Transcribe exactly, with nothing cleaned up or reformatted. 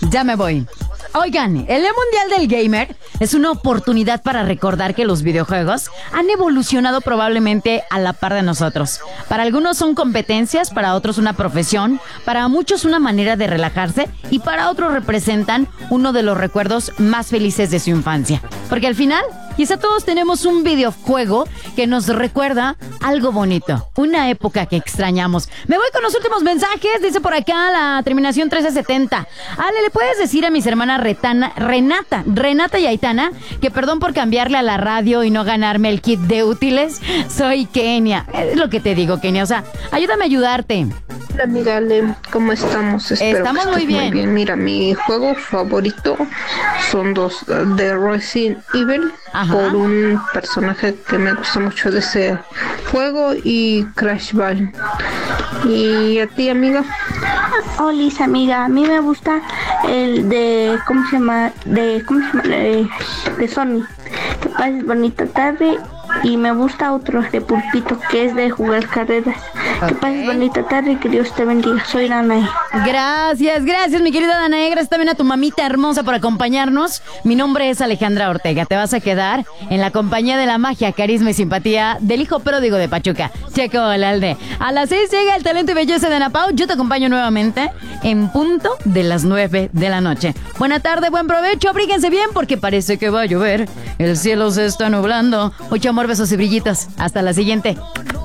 Ya me voy. Oigan, el Día Mundial del Gamer es una oportunidad para recordar que los videojuegos han evolucionado probablemente a la par de nosotros. Para algunos son competencias, para otros una profesión, para muchos una manera de relajarse y para otros representan uno de los recuerdos más felices de su infancia. Porque al final, quizá todos tenemos un videojuego que nos recuerda algo bonito, una época que extrañamos. Me voy con los últimos mensajes, dice por acá la terminación trece setenta. Ale, ¿le puedes decir a mis hermanas Retana, Renata, Renata y Aitana que perdón por cambiarle a la radio y no ganarme el kit de útiles? Soy Kenia. Es lo que te digo, Kenia, o sea, ayúdame a ayudarte. Hola amiga Ale, ¿cómo estamos? Espero Estamos que muy bien. muy bien. Mira, mi juego favorito son dos de Resident Evil. Ajá. Por un personaje que me gusta mucho de ese juego y Crash Ball. ¿Y a ti, amiga? Hola, amiga, a mí me gusta el de, ¿cómo se llama? De, ¿cómo se llama? De, de Sony. Que pases bonita tarde. Y me gusta otro de Pulpito, que es de jugar carreras. Okay. Que pases bonita tarde y que Dios te bendiga. Soy Danae. Gracias, gracias mi querida Danae. Gracias también a tu mamita hermosa por acompañarnos. Mi nombre es Alejandra Ortega. Te vas a quedar en la compañía de la magia, carisma y simpatía del hijo pródigo de Pachuca, Checo Alalde. A las seis llega el talento y belleza de Ana Pau. Yo te acompaño nuevamente en punto de las nueve de la noche. Buena tarde, buen provecho. Abríguense bien porque parece que va a llover. El cielo se está nublando. Mucho amor, besos y brillitos. Hasta la siguiente.